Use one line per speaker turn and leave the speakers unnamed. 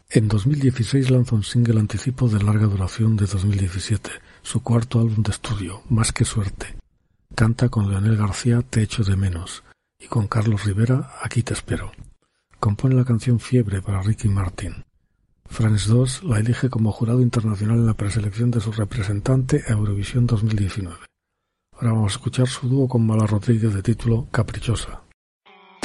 En 2016 lanza un single anticipo de larga duración de 2017, su cuarto álbum de estudio, Más que suerte. Canta con Leonel García Te echo de menos y con Carlos Rivera Aquí te espero. Compone la canción Fiebre para Ricky Martin. France 2 la elige como jurado internacional en la preselección de su representante a Eurovisión 2019. Ahora vamos a escuchar su dúo con Mala Rodríguez de título Caprichosa.